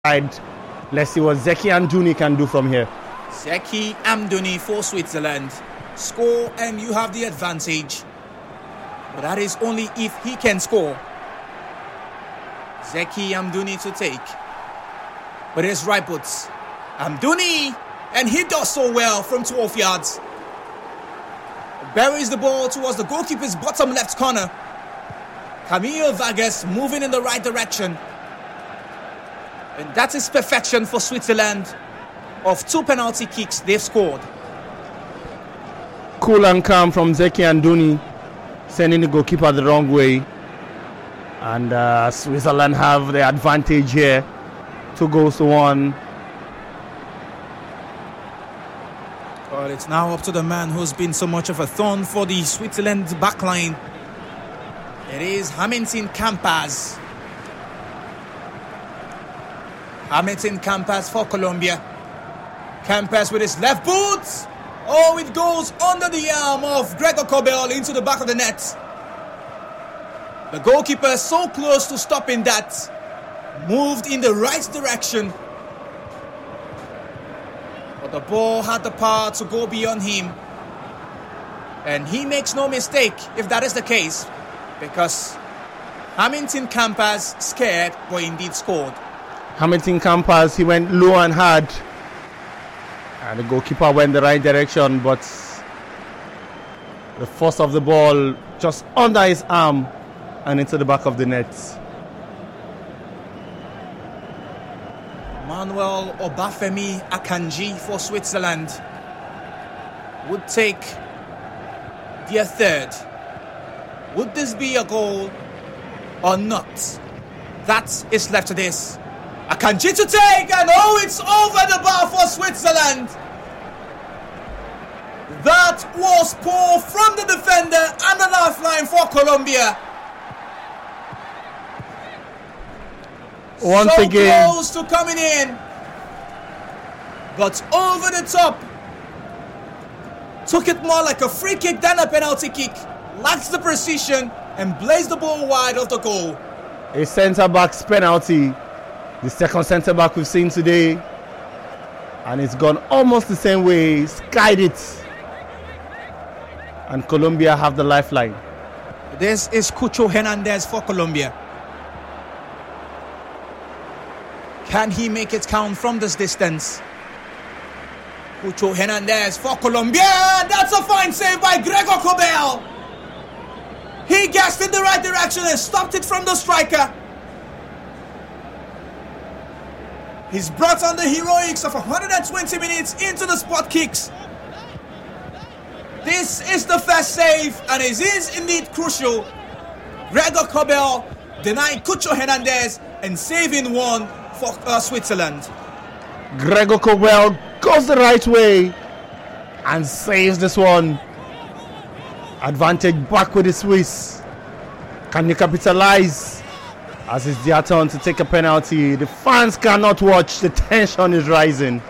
Let's see what Zeki Amdouni can do from here. Zeki Amdouni for Switzerland. Score and you have the advantage. But that is only if he can score. Zeki Amdouni to take. But it's right boots. Amdouni, and he does so well from 12 yards. Buries the ball towards the goalkeeper's bottom left corner. Camilo Vargas moving in the right direction. And that is perfection for Switzerland. Of 2 penalty kicks they've scored. Cool and calm from Zeki Amdouni, sending the goalkeeper the wrong way. And Switzerland have the advantage here. 2-1. Well, it's now up to the man who's been so much of a thorn for the Switzerland backline. It is Hamilton Campas. Hamilton Campas for Colombia. Campas with his left boot. Oh, it goes under the arm of Gregor Kobel into the back of the net. The goalkeeper so close to stopping that. Moved in the right direction. But the ball had the power to go beyond him. And he makes no mistake if that is the case. Because Hamilton Campas scared but indeed scored. Hamilton Campas, he went low and hard. And the goalkeeper went the right direction, but the force of the ball just under his arm and into the back of the net. Manuel Obafemi Akanji for Switzerland would take their third. Would this be a goal or not? That is left to this. Akanji to take, and it's over the bar for Switzerland. That was poor from the defender and the lifeline for Colombia. Once again, close to coming in, but over the top. Took it more like a free kick than a penalty kick. Lacked the precision and blazed the ball wide of the goal. A centre-back's penalty. The second centre-back we've seen today. And it's gone almost the same way. Skied it. And Colombia have the lifeline. This is Cucho Hernandez for Colombia. Can he make it count from this distance? Cucho Hernandez for Colombia. That's a fine save by Gregor Kobel. He guessed in the right direction and stopped it from the striker. He's brought on the heroics of 120 minutes into the spot kicks. This is the first save, and it is indeed crucial. Gregor Kobel denying Cucho Hernandez and saving one for Switzerland. Gregor Kobel goes the right way and saves this one. Advantage back with the Swiss. Can you capitalize? As it's their turn to take a penalty. The fans cannot watch. The tension is rising.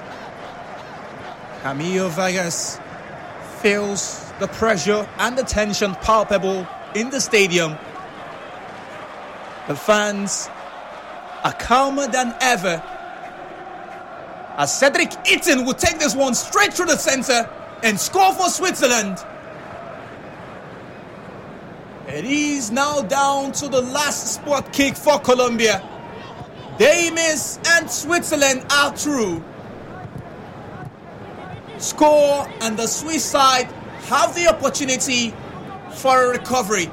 Camilo Vargas feels the pressure and the tension palpable in the stadium. The fans are calmer than ever. As Cedric Itten would take this one straight through the center and score for Switzerland. It is now down to the last spot kick for Colombia. They miss and Switzerland are through. Score and the Swiss side have the opportunity for a recovery.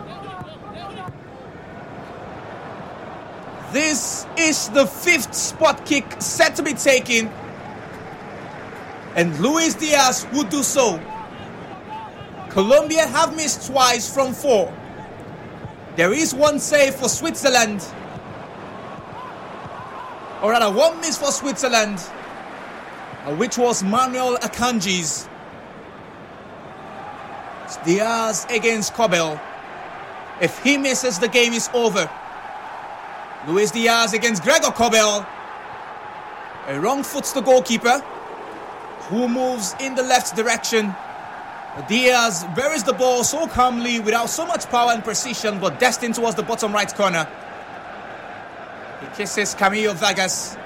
This is the 5th spot kick set to be taken, and Luis Diaz would do so. Colombia have missed twice from 4. There is one save for Switzerland, or rather one miss for Switzerland, which was Manuel Akanji's. It's Diaz against Kobel. If he misses, the game is over. Luis Diaz against Gregor Kobel. A wrong foot to the goalkeeper, who moves in the left direction. Diaz buries the ball so calmly without so much power and precision, but destined towards the bottom right corner. He kisses Camilo Vargas.